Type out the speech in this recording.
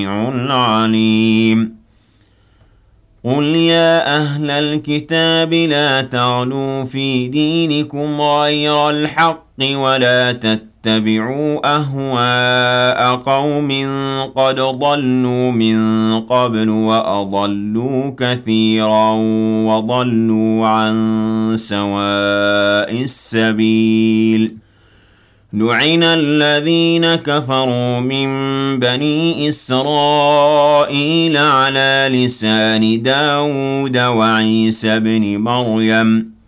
عليم قل يا أهل الكتاب لا تغلوا في دينكم غير الحق ولا تتبعوا أهواء قوم قد ضلوا من قبل وأضلوا كثيرا وضلوا عن سواء السبيل لعن الذين كفروا من بني إسرائيل على لسان داود وعيسى بن مريم